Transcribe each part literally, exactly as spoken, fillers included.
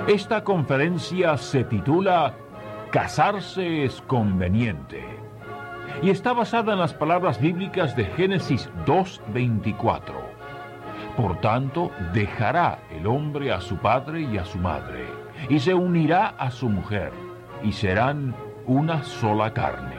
Esta conferencia se titula Casarse es conveniente y está basada en las palabras bíblicas de Génesis dos veinticuatro. Por tanto, dejará el hombre a su padre y a su madre, y se unirá a su mujer, y serán una sola carne.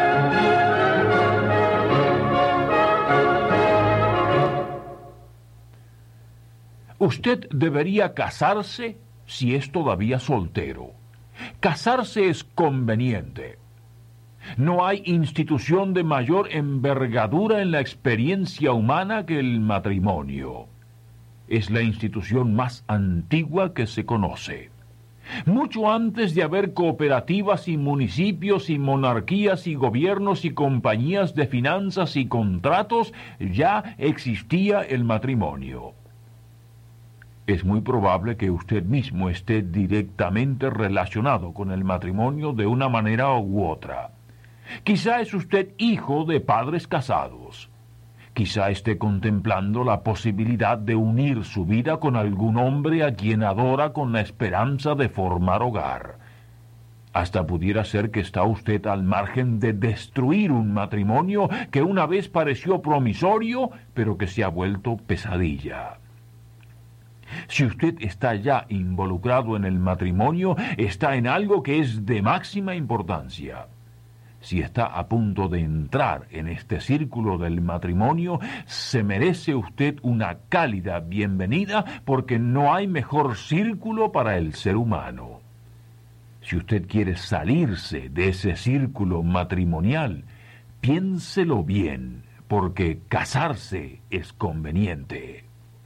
Usted debería casarse si es todavía soltero. Casarse es conveniente. No hay institución de mayor envergadura en la experiencia humana que el matrimonio. Es la institución más antigua que se conoce. Mucho antes de haber cooperativas y municipios y monarquías y gobiernos y compañías de finanzas y contratos, ya existía el matrimonio. Es muy probable que usted mismo esté directamente relacionado con el matrimonio de una manera u otra. Quizá es usted hijo de padres casados. Quizá esté contemplando la posibilidad de unir su vida con algún hombre a quien adora con la esperanza de formar hogar. Hasta pudiera ser que está usted al margen de destruir un matrimonio que una vez pareció promisorio, pero que se ha vuelto pesadilla. Si usted está ya involucrado en el matrimonio, está en algo que es de máxima importancia. Si está a punto de entrar en este círculo del matrimonio, se merece usted una cálida bienvenida porque no hay mejor círculo para el ser humano. Si usted quiere salirse de ese círculo matrimonial, piénselo bien, porque casarse es conveniente.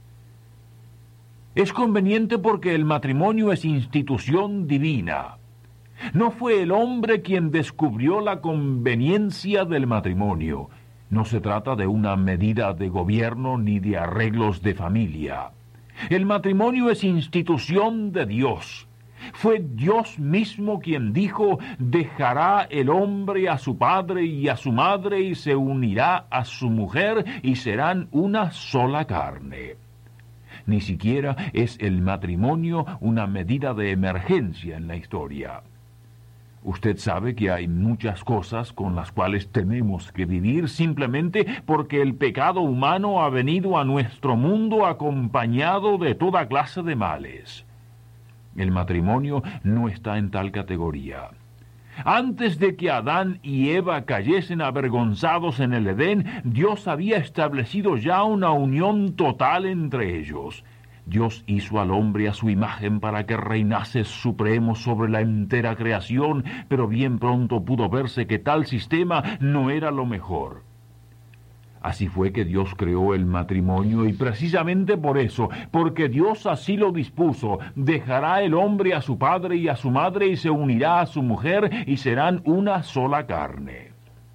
Es conveniente porque el matrimonio es institución divina. No fue el hombre quien descubrió la conveniencia del matrimonio. No se trata de una medida de gobierno ni de arreglos de familia. El matrimonio es institución de Dios. Fue Dios mismo quien dijo: dejará el hombre a su padre y a su madre y se unirá a su mujer y serán una sola carne. Ni siquiera es el matrimonio una medida de emergencia en la historia. Usted sabe que hay muchas cosas con las cuales tenemos que vivir simplemente porque el pecado humano ha venido a nuestro mundo acompañado de toda clase de males. El matrimonio no está en tal categoría. Antes de que Adán y Eva cayesen avergonzados en el Edén, Dios había establecido ya una unión total entre ellos. Dios hizo al hombre a su imagen para que reinase supremo sobre la entera creación, pero bien pronto pudo verse que tal sistema no era lo mejor. Así fue que Dios creó el matrimonio y precisamente por eso, porque Dios así lo dispuso, dejará el hombre a su padre y a su madre y se unirá a su mujer y serán una sola carne.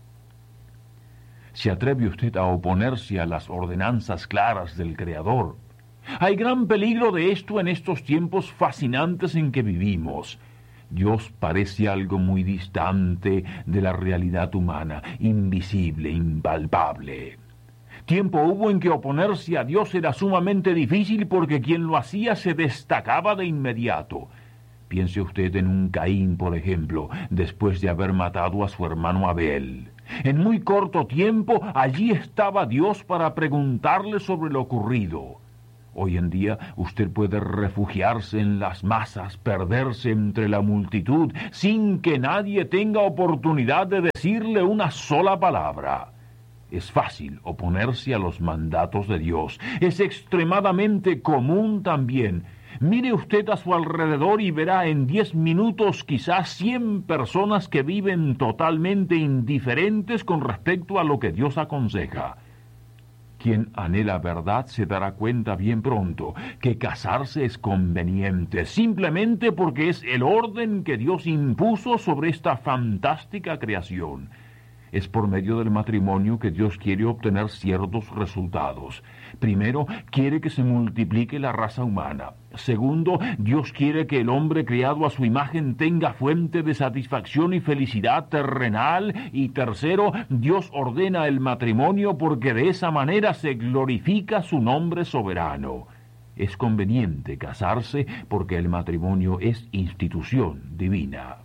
¿Se atreve usted a oponerse a las ordenanzas claras del Creador? Hay gran peligro de esto en estos tiempos fascinantes en que vivimos. Dios parece algo muy distante de la realidad humana, invisible, impalpable. Tiempo hubo en que oponerse a Dios era sumamente difícil porque quien lo hacía se destacaba de inmediato. Piense usted en un Caín, por ejemplo, después de haber matado a su hermano Abel. En muy corto tiempo, allí estaba Dios para preguntarle sobre lo ocurrido. Hoy en día usted puede refugiarse en las masas, perderse entre la multitud, sin que nadie tenga oportunidad de decirle una sola palabra. Es fácil oponerse a los mandatos de Dios. Es extremadamente común también. Mire usted a su alrededor y verá en diez minutos quizás cien personas que viven totalmente indiferentes con respecto a lo que Dios aconseja. Quien anhela verdad se dará cuenta bien pronto que casarse es conveniente, simplemente porque es el orden que Dios impuso sobre esta fantástica creación. Es por medio del matrimonio que Dios quiere obtener ciertos resultados. Primero, quiere que se multiplique la raza humana. Segundo, Dios quiere que el hombre creado a su imagen tenga fuente de satisfacción y felicidad terrenal. Y tercero, Dios ordena el matrimonio porque de esa manera se glorifica su nombre soberano. es conveniente casarse porque el matrimonio es institución divina.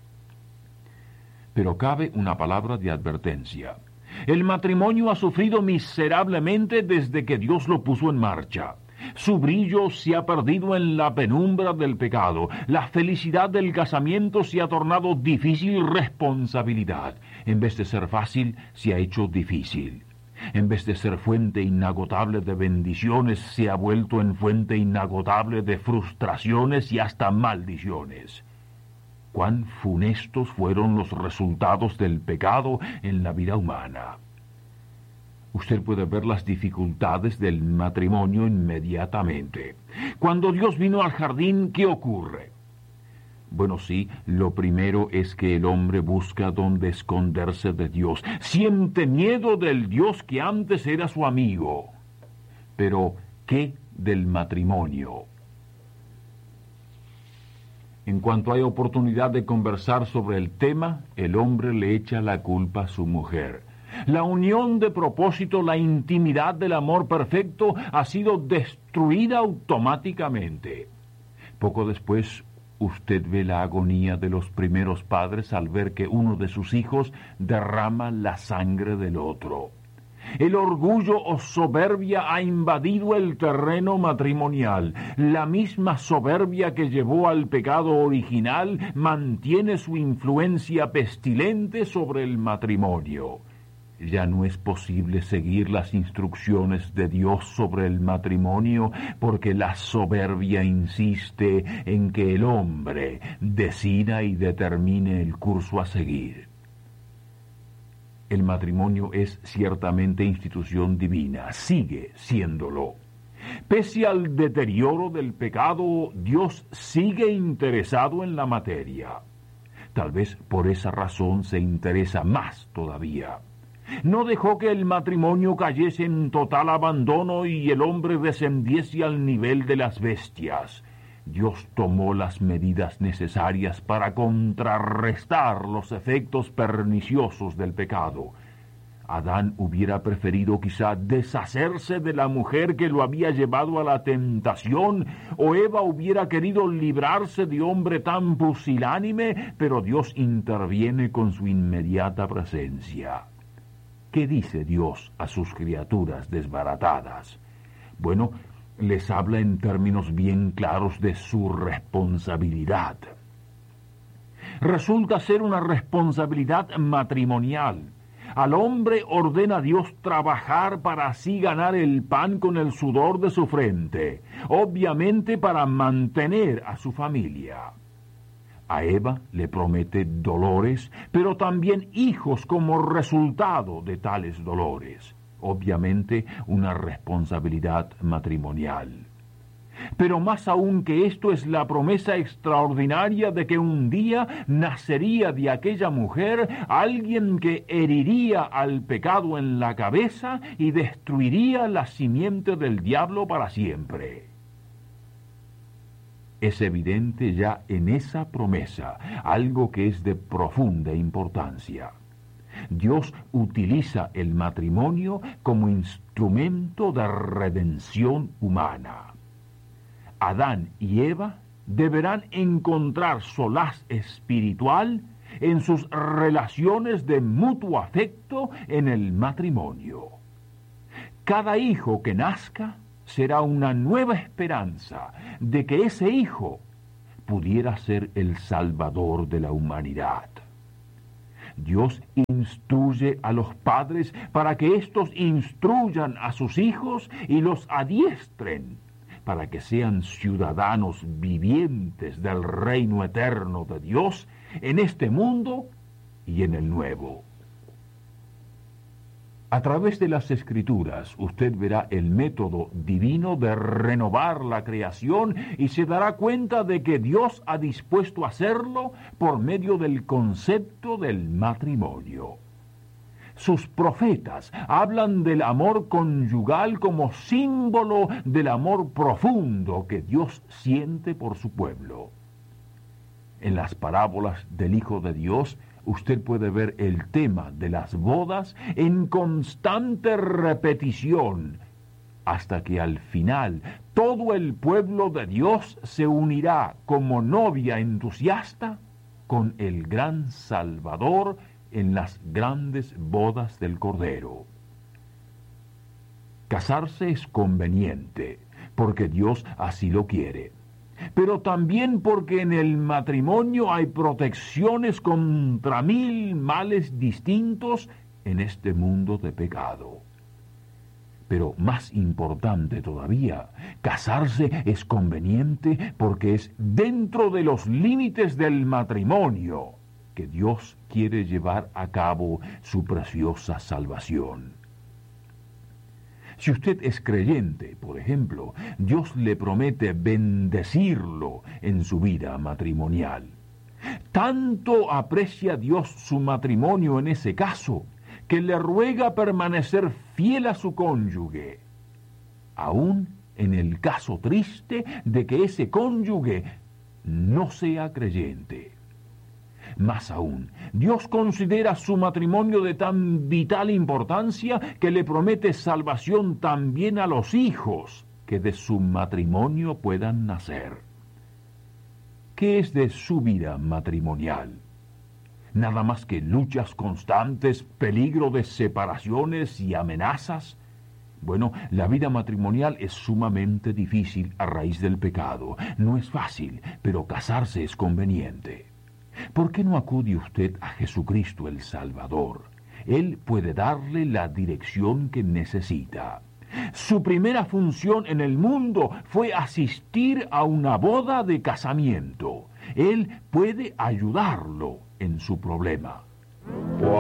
Pero cabe una palabra de advertencia. El matrimonio ha sufrido miserablemente desde que Dios lo puso en marcha. Su brillo se ha perdido en la penumbra del pecado. La felicidad del casamiento se ha tornado difícil responsabilidad. En vez de ser fácil, se ha hecho difícil. En vez de ser fuente inagotable de bendiciones, se ha vuelto en fuente inagotable de frustraciones y hasta maldiciones. Cuán funestos fueron los resultados del pecado en la vida humana. Usted puede ver las dificultades del matrimonio inmediatamente. Cuando Dios vino al jardín, ¿qué ocurre? Bueno, sí, lo primero es que el hombre busca dónde esconderse de Dios. Siente miedo del Dios que antes era su amigo. Pero, ¿qué del matrimonio? En cuanto hay oportunidad de conversar sobre el tema, el hombre le echa la culpa a su mujer. La unión de propósito, la intimidad del amor perfecto ha sido destruida automáticamente. Poco después, usted ve la agonía de los primeros padres al ver que uno de sus hijos derrama la sangre del otro. El orgullo o soberbia ha invadido el terreno matrimonial. La misma soberbia que llevó al pecado original mantiene su influencia pestilente sobre el matrimonio. Ya no es posible seguir las instrucciones de Dios sobre el matrimonio porque la soberbia insiste en que el hombre decida y determine el curso a seguir. El matrimonio es ciertamente institución divina, sigue siéndolo. Pese al deterioro del pecado, Dios sigue interesado en la materia. Tal vez por esa razón se interesa más todavía. No dejó que el matrimonio cayese en total abandono y el hombre descendiese al nivel de las bestias. Dios tomó las medidas necesarias para contrarrestar los efectos perniciosos del pecado. Adán hubiera preferido quizá deshacerse de la mujer que lo había llevado a la tentación, o Eva hubiera querido librarse de hombre tan pusilánime, pero Dios interviene con su inmediata presencia. ¿Qué dice Dios a sus criaturas desbaratadas? Bueno, les habla en términos bien claros de su responsabilidad. Resulta ser una responsabilidad matrimonial. Al hombre ordena Dios trabajar para así ganar el pan con el sudor de su frente, obviamente para mantener a su familia. A Eva le promete dolores, pero también hijos como resultado de tales dolores. Obviamente una responsabilidad matrimonial. Pero más aún que esto es la promesa extraordinaria de que un día nacería de aquella mujer alguien que heriría al pecado en la cabeza y destruiría la simiente del diablo para siempre. Es evidente ya en esa promesa algo que es de profunda importancia. Dios utiliza el matrimonio como instrumento de redención humana. Adán y Eva deberán encontrar solaz espiritual en sus relaciones de mutuo afecto en el matrimonio. Cada hijo que nazca será una nueva esperanza de que ese hijo pudiera ser el salvador de la humanidad. Dios instruye a los padres para que éstos instruyan a sus hijos y los adiestren para que sean ciudadanos vivientes del reino eterno de Dios en este mundo y en el nuevo. A través de las Escrituras usted verá el método divino de renovar la creación y se dará cuenta de que Dios ha dispuesto a hacerlo por medio del concepto del matrimonio. Sus profetas hablan del amor conyugal como símbolo del amor profundo que Dios siente por su pueblo. En las parábolas del Hijo de Dios, usted puede ver el tema de las bodas en constante repetición, hasta que al final todo el pueblo de Dios se unirá como novia entusiasta con el gran Salvador en las grandes bodas del Cordero. Casarse es conveniente, porque Dios así lo quiere, pero también porque en el matrimonio hay protecciones contra mil males distintos en este mundo de pecado. Pero más importante todavía, casarse es conveniente porque es dentro de los límites del matrimonio que Dios quiere llevar a cabo su preciosa salvación. Si usted es creyente, por ejemplo, Dios le promete bendecirlo en su vida matrimonial. Tanto aprecia Dios su matrimonio en ese caso, que le ruega permanecer fiel a su cónyuge, aun en el caso triste de que ese cónyuge no sea creyente. Más aún, Dios considera su matrimonio de tan vital importancia que le promete salvación también a los hijos que de su matrimonio puedan nacer. ¿Qué es de su vida matrimonial? Nada más que luchas constantes, peligro de separaciones y amenazas. Bueno, la vida matrimonial es sumamente difícil a raíz del pecado. No es fácil, pero casarse es conveniente. ¿Por qué no acude usted a Jesucristo el Salvador? Él puede darle la dirección que necesita. Su primera función en el mundo fue asistir a una boda de casamiento. Él puede ayudarlo en su problema.